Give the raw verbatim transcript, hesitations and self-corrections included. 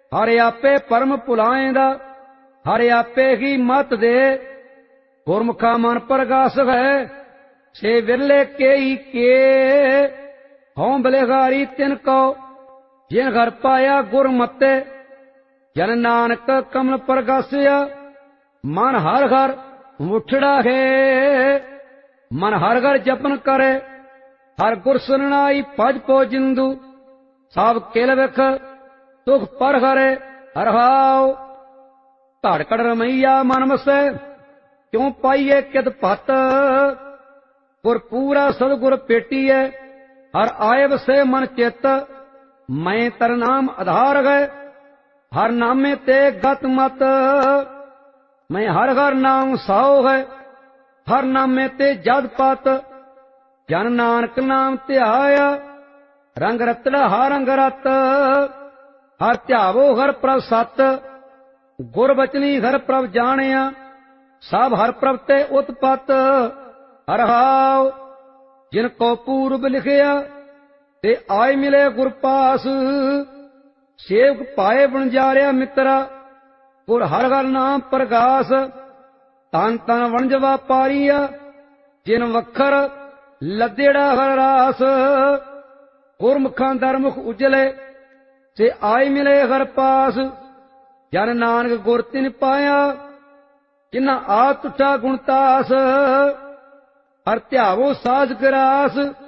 हर आपे परम भुलाएंदा, हर आपे ही मत दे। गुरमुखा मन प्रगास है, छे विरले के ही के। हों बलिहारी तिनको, जिन घर पाया गुरमते। जन नानक कमल प्रगासिया, मन हर घर मुठड़ा है। मन हर घर जपन करे, हर गुर सुननाई भज पो जिंदु। सब किल विख सुख पर हरे हर हाव। धड़कड़ रमैया मन मसै, क्यों पाइए कित पत। गुर पूरा सदगुर पेटीए, हर आए बसे मन चित। मैं तर नाम आधार गए, हर नामे ते गत मत। मैं हर हर नाम साओ है, हर नामे ते जद पत। जन नानक नाम ध्याया, रंग रतड़ा हर रंग रत। हर ध्यावो हर प्रभ सत, गुर बचनी हर प्रभ जानिया। सब हर प्रभ ते उत्पत, हर हाव। जिनको पूर्व लिखिया, ते आय मिले गुर पास। सेवक पाए बनजारिया मित्रा, गुर हर हर नाम प्रगास। तन तन वणज वापारिया, जिन वखर लदेड़ा हर रास। गुरमुखां दरमुख उजले, ते आय मिले हर पास। जन नानक गुर तिन पाया, जिन्ना आ तुठा गुणतास। हर ध्यावो साज गिरास,